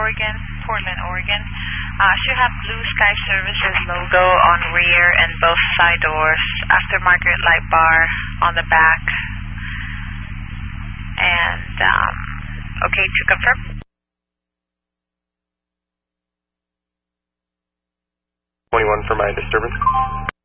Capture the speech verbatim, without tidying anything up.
Oregon, Portland, Oregon. Uh, should have Blue Sky Services logo on rear and both side doors, aftermarket light bar on the back. And, um, okay to confirm? twenty-one for my disturbance.